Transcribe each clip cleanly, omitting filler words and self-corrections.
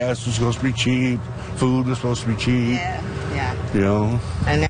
Gas was supposed to be cheap. Food was supposed to be cheap. Yeah. You know. And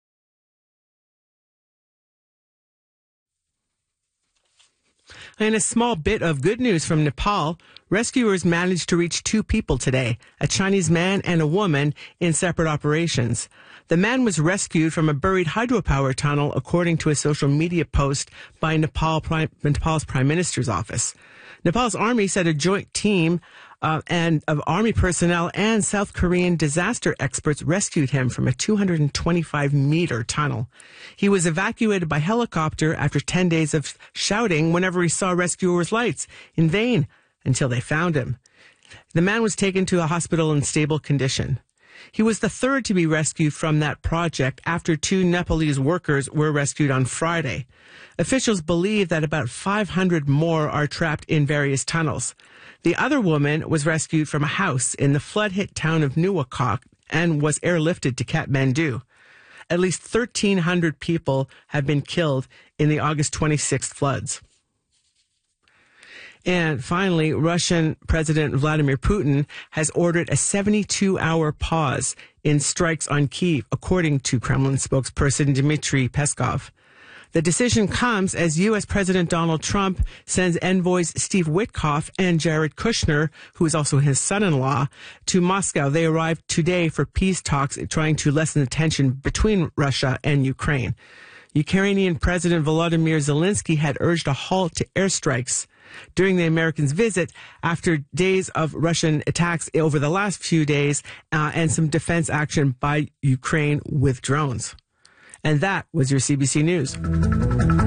In a small bit of good news from Nepal, rescuers managed to reach 2 people today, a Chinese man and a woman, in separate operations. The man was rescued from a buried hydropower tunnel, according to a social media post by Nepal's Prime Minister's office. Nepal's army said a joint team and of army personnel and South Korean disaster experts rescued him from a 225-meter tunnel. He was evacuated by helicopter after 10 days of shouting whenever he saw rescuers' lights, in vain, until they found him. The man was taken to a hospital in stable condition. He was the third to be rescued from that project after 2 Nepalese workers were rescued on Friday. Officials believe that about 500 more are trapped in various tunnels. The other woman was rescued from a house in the flood-hit town of Nuwakot and was airlifted to Kathmandu. At least 1,300 people have been killed in the August 26th floods. And finally, Russian President Vladimir Putin has ordered a 72-hour pause in strikes on Kyiv, according to Kremlin spokesperson Dmitry Peskov. The decision comes as U.S. President Donald Trump sends envoys Steve Witkoff and Jared Kushner, who is also his son-in-law, to Moscow. They arrived today for peace talks, trying to lessen the tension between Russia and Ukraine. Ukrainian President Volodymyr Zelensky had urged a halt to airstrikes during the Americans' visit after days of Russian attacks over the last few days and some defense action by Ukraine with drones. And that was your CBC News.